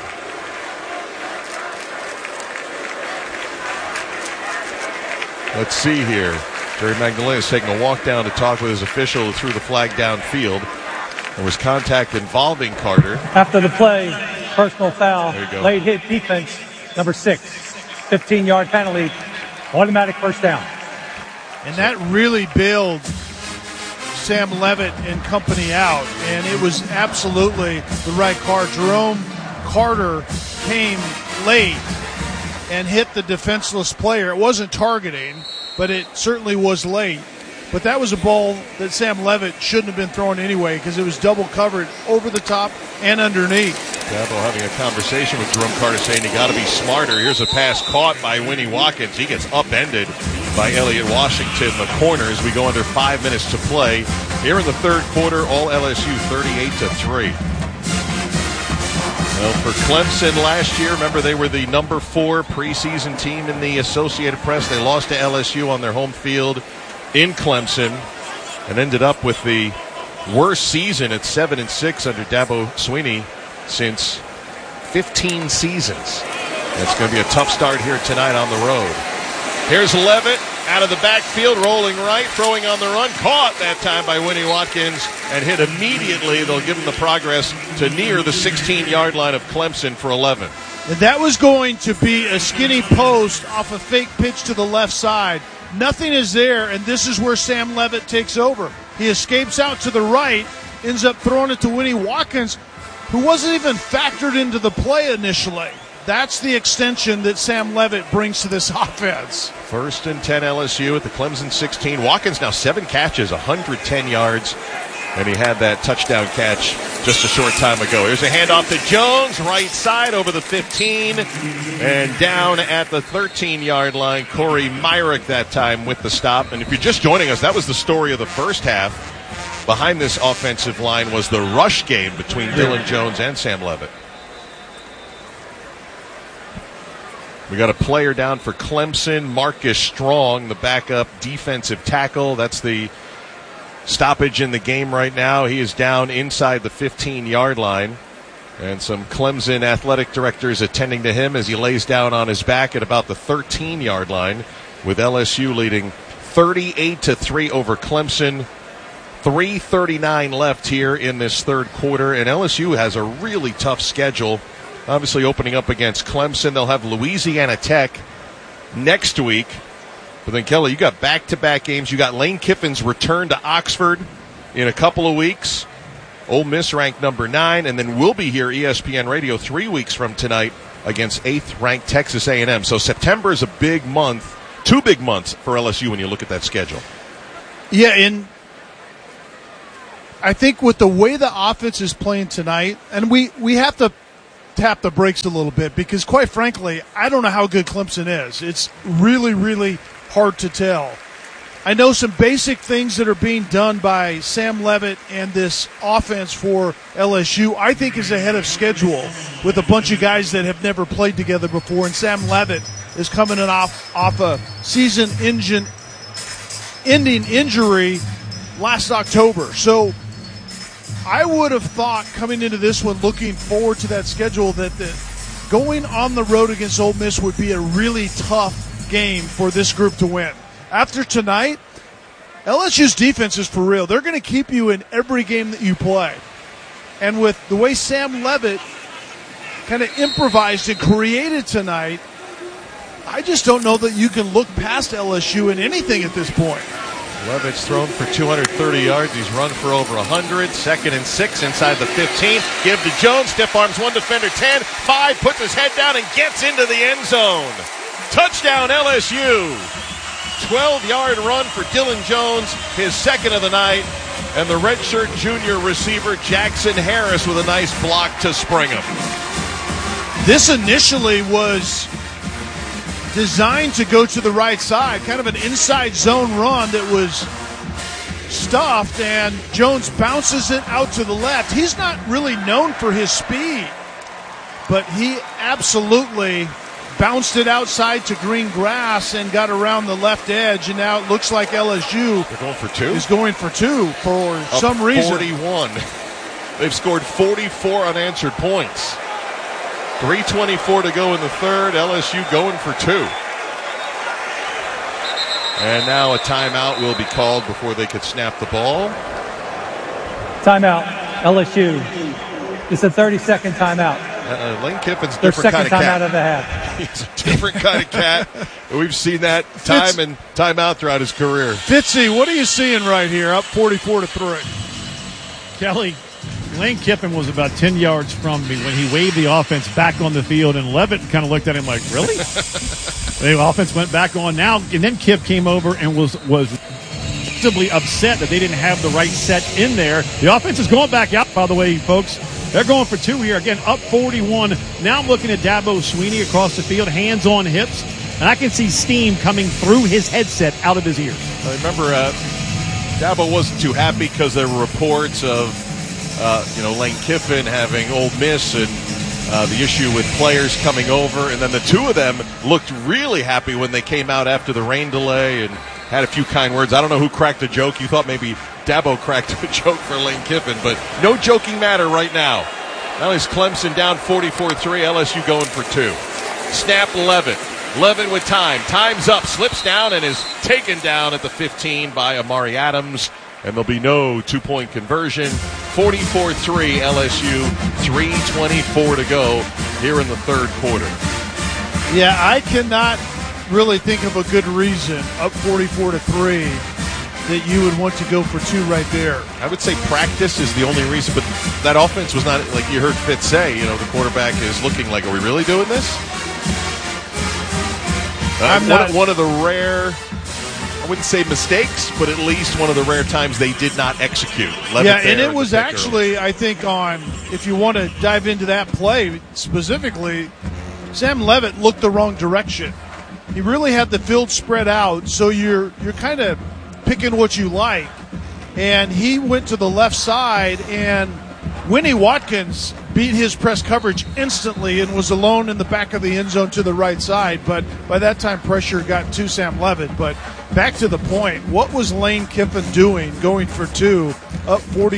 Let's see here. Jerry Magdalena is taking a walk down to talk with his official who threw the flag downfield. There was contact involving Carter. After the play, personal foul, There you go. late hit defense, number 6, 15-yard penalty, automatic first down. And that really bailed Sam Levitt and company out, and it was absolutely the right call. Jerome Carter came late and hit the defenseless player. It wasn't targeting, but it certainly was late. But that was a ball that Sam Levitt shouldn't have been throwing anyway because it was double covered over the top and underneath. Dabo having a conversation with Jerome Carter saying you got to be smarter. Here's a pass caught by Winnie Watkins. He gets upended by Elliott Washington, the corner, as we go under 5 minutes to play. Here in the third quarter, all LSU 38-3. Well, for Clemson last year, remember they were the number 4 preseason team in the Associated Press. They lost to LSU on their home field in Clemson and ended up with the worst season at 7-6 under Dabo Swinney since 15 seasons. It's going to be a tough start here tonight on the road. Here's Levitt out of the backfield, rolling right, throwing on the run, caught that time by Winnie Watkins and hit immediately. They'll give him the progress to near the 16-yard line of Clemson for 11. And that was going to be a skinny post off a fake pitch to the left side. Nothing is there, and this is where Sam Levitt takes over. He escapes out to the right, ends up throwing it to Winnie Watkins, who wasn't even factored into the play initially. That's the extension that Sam Levitt brings to this offense. First and 10 LSU at the Clemson 16. Watkins now 7 catches, 110 yards, and he had that touchdown catch just a short time ago. Here's a handoff to Jones, right side over the 15, and down at the 13-yard line. Corey Myrick that time with the stop. And if you're just joining us, that was the story of the first half. Behind this offensive line was the rush game between Dylan Jones and Sam Levitt. We got a player down for Clemson, Marcus Strong, the backup defensive tackle. That's the stoppage in the game right now. He is down inside the 15-yard line. And some Clemson athletic directors attending to him as he lays down on his back at about the 13-yard line, with LSU leading 38-3 over Clemson. 3:39 left here in this third quarter, and LSU has a really tough schedule. Obviously opening up against Clemson. They'll have Louisiana Tech next week. But then, Kelly, you got back-to-back games. You got Lane Kiffin's return to Oxford in a couple of weeks. Ole Miss ranked number 9, and then we'll be here, ESPN Radio, 3 weeks from tonight against 8th-ranked Texas A&M. So September is a big month, 2 big months for LSU when you look at that schedule. Yeah, and I think with the way the offense is playing tonight, and we have to tap the brakes a little bit because, quite frankly, I don't know how good Clemson is. It's really, really hard to tell. I know some basic things that are being done by Sam Leavitt and this offense for LSU, I think, is ahead of schedule with a bunch of guys that have never played together before. And Sam Leavitt is coming off a season-ending injury last October. So I would have thought coming into this one, looking forward to that schedule, that going on the road against Ole Miss would be a really tough game for this group to win. After tonight, LSU's defense is for real. They're going to keep you in every game that you play. And with the way Sam Leavitt kind of improvised and created tonight, I just don't know that you can look past LSU in anything at this point. Leavitt's thrown for 230 yards. He's run for over 100. 2nd and 6 inside the 15. Give to Jones. Stiff arms one defender. 10. 5. Puts his head down and gets into the end zone. Touchdown LSU. 12-yard run for Dylan Jones, his second of the night, and the redshirt junior receiver Jackson Harris with a nice block to spring him. This initially was designed to go to the right side, kind of an inside zone run that was stuffed, and Jones bounces it out to the left. He's not really known for his speed, but he absolutely bounced it outside to green grass and got around the left edge, and now it looks like LSU They're going for 2? Is going for 2 for some reason. 41. They've scored 44 unanswered points. 3:24 to go in the third. LSU going for 2. And now a timeout will be called before they could snap the ball. Timeout, LSU. It's a 30-second timeout. Lane Kiffin's a Their different kind second of cat. timeout of the half. He's a different kind of cat. We've seen that time and time out throughout his career. Fitzy, what are you seeing right here? Up 44-3. Kelly, Lane Kiffin was about 10 yards from me when he waved the offense back on the field, and Leavitt kind of looked at him like, really? The offense went back on now, and then Kip came over and was visibly upset that they didn't have the right set in there. The offense is going back out, by the way, folks. They're going for 2 here. Again, up 41. Now I'm looking at Dabo Sweeney across the field, hands on hips, and I can see steam coming through his headset out of his ears. I remember Dabo wasn't too happy because there were reports of Lane Kiffin having Ole Miss and the issue with players coming over, and then the two of them looked really happy when they came out after the rain delay and had a few kind words. I don't know who cracked a joke. You thought maybe Dabo cracked a joke for Lane Kiffin, but no joking matter right now. Now is Clemson down 44-3, LSU going for 2. Snap Leavitt. Leavitt with time. Time's up, slips down, and is taken down at the 15 by Amari Adams. And there'll be no two-point conversion. 44-3 LSU, 3:24 to go here in the third quarter. Yeah, I cannot really think of a good reason, up 44-3, that you would want to go for 2 right there. I would say practice is the only reason, but that offense was not, like you heard Fitz say, the quarterback is looking like, are we really doing this? One of the rare, I wouldn't say mistakes, but at least one of the rare times they did not execute. And it was actually, I think, if you want to dive into that play specifically, Sam Leavitt looked the wrong direction. He really had the field spread out, so you're kind of picking what you like. And he went to the left side, and Winnie Watkins beat his press coverage instantly and was alone in the back of the end zone to the right side. But by that time, pressure got to Sam Leavitt. But back to the point, what was Lane Kiffin doing going for 2, up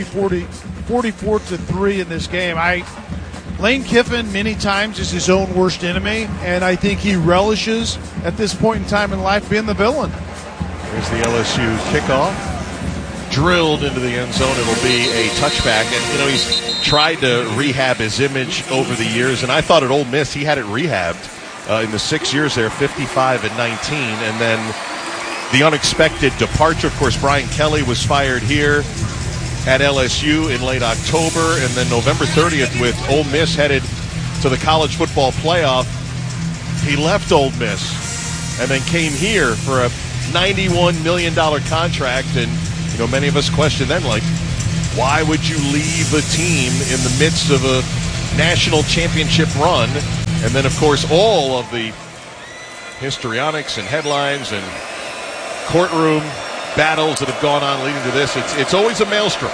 44-3 in this game? Lane Kiffin many times is his own worst enemy, and I think he relishes at this point in time in life being the villain. Here's the LSU kickoff. Drilled into the end zone. It'll be a touchback. And, he's tried to rehab his image over the years, and I thought at Ole Miss he had it rehabbed. in the 6 years there, 55 and 19. And then the unexpected departure, of course, Brian Kelly was fired here at LSU in late October, and then November 30th with Ole Miss headed to the college football playoff. He left Ole Miss and then came here for a $91 million contract, and many of us question then, like, why would you leave a team in the midst of a national championship run? And then, of course, all of the histrionics and headlines and courtroom battles that have gone on leading to this. It's always a maelstrom.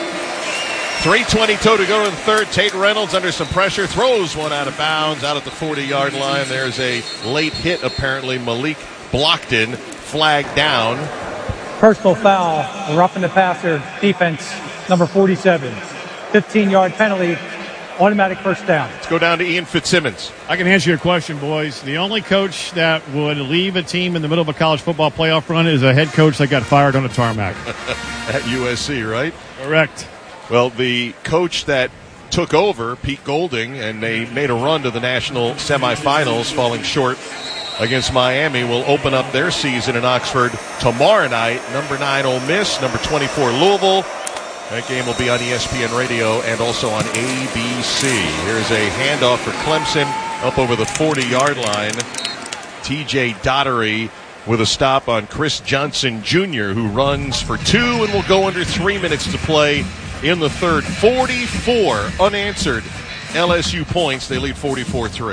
3:22 to go in the third. Tate Reynolds under some pressure, throws one out of bounds, out at the 40-yard line. There's a late hit, apparently. Malik Blockton flagged down. Personal foul, roughing the passer, defense, number 47. 15-yard penalty, automatic first down. Let's go down to Ian Fitzsimmons. I can answer your question, boys. The only coach that would leave a team in the middle of a college football playoff run is a head coach that got fired on a tarmac. At USC, right? Correct. Well, the coach that took over, Pete Golding, and they made a run to the national semifinals, falling short against Miami, will open up their season in Oxford tomorrow night. Number 9 Ole Miss, number 24 Louisville. That game will be on ESPN Radio and also on ABC. Here's a handoff for Clemson up over the 40-yard line. TJ Dottery with a stop on Chris Johnson Jr., who runs for 2 and will go under 3 minutes to play in the third. 44 unanswered LSU points. They lead 44-3.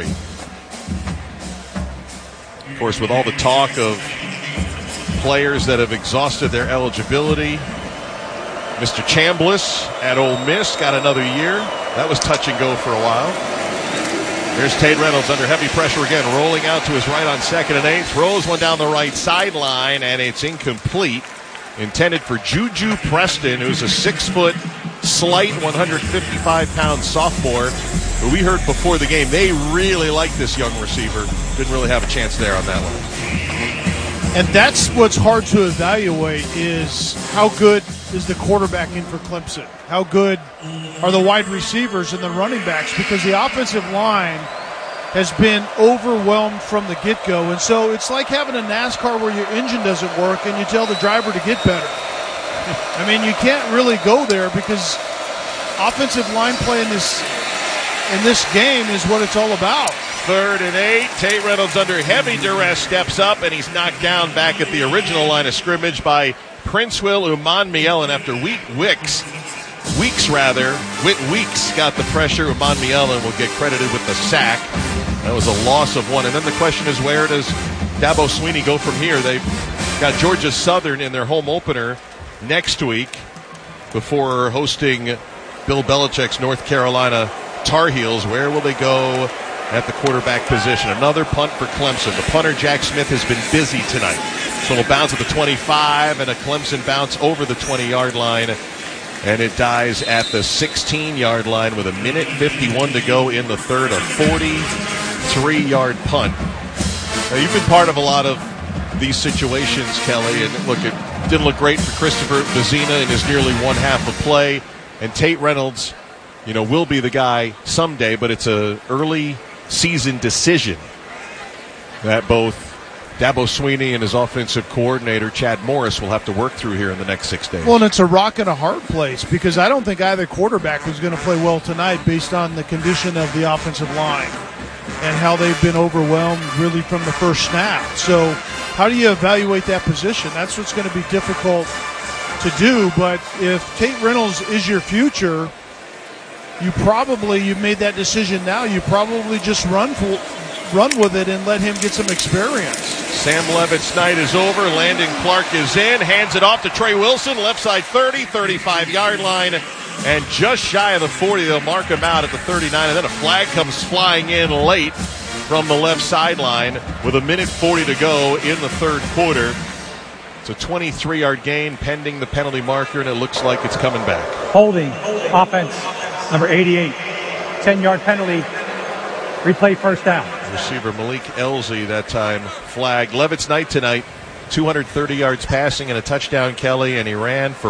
Of course, with all the talk of players that have exhausted their eligibility, Mr. Chambliss at Ole Miss got another year. That was touch and go for a while. Here's Tate Reynolds under heavy pressure again, rolling out to his right on 2nd and 8. Throws one down the right sideline, and it's incomplete. Intended for Juju Preston, who's a 6-foot, slight 155-pound sophomore who we heard before the game. They really like this young receiver. Didn't really have a chance there on that one. And that's what's hard to evaluate, is how good is the quarterback in for Clemson? How good are the wide receivers and the running backs? Because the offensive line has been overwhelmed from the get-go. And so it's like having a NASCAR where your engine doesn't work and you tell the driver to get better. I mean, you can't really go there because offensive line play in this game is what it's all about. 3rd and 8. Tate Reynolds under heavy duress steps up, and he's knocked down back at the original line of scrimmage by Princewill Umanmielen after Weeks got the pressure. Umanmielen will get credited with the sack. That was a loss of 1. And then the question is, where does Dabo Swinney go from here? They've got Georgia Southern in their home opener next week before hosting Bill Belichick's North Carolina Tar Heels. Where will they go at the quarterback position? Another punt for Clemson. The punter, Jack Smith, has been busy tonight. So it'll bounce at the 25 and a Clemson bounce over the 20-yard line. And it dies at the 16-yard line with 1:51 to go in the third. A 43-yard punt. Now, you've been part of a lot of these situations, Kelly, and look, it didn't look great for Christopher Vezina in his nearly one half of play. And Tate Reynolds, will be the guy someday, but it's an early season decision that both Dabo Swinney and his offensive coordinator, Chad Morris, will have to work through here in the next 6 days. Well, and it's a rock and a hard place because I don't think either quarterback was going to play well tonight based on the condition of the offensive line and how they've been overwhelmed really from the first snap. So how do you evaluate that position? That's what's going to be difficult to do. But if Tate Reynolds is your future, you've made that decision now. You probably just run with it and let him get some experience. Sam Levitt's night is over. Landon Clark is in, hands it off to Trey Wilson, left side 30, 35-yard line, and just shy of the 40. They'll mark him out at the 39, and then a flag comes flying in late from the left sideline with 1:40 to go in the third quarter. It's a 23-yard gain pending the penalty marker, and it looks like it's coming back. Holding, offense, number 88, 10-yard penalty, replay first down. Receiver Malik Elzy that time flagged. Levitt's night tonight, 230 yards passing and a touchdown, Kelly, and he ran for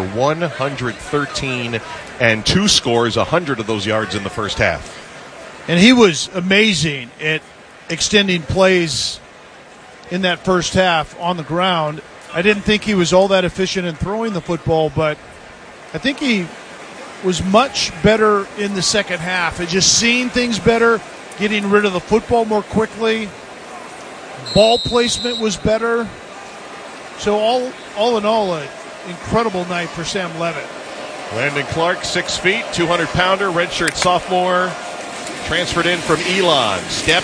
113 and 2 scores, 100 of those yards in the first half. And he was amazing at extending plays in that first half on the ground. I didn't think he was all that efficient in throwing the football, but I think he was much better in the second half and just seeing things better, getting rid of the football more quickly. Ball placement was better. So all in all, an incredible night for Sam Levitt. Landon Clark, 6 feet, 200-pounder, redshirt sophomore, transferred in from Elon. Snap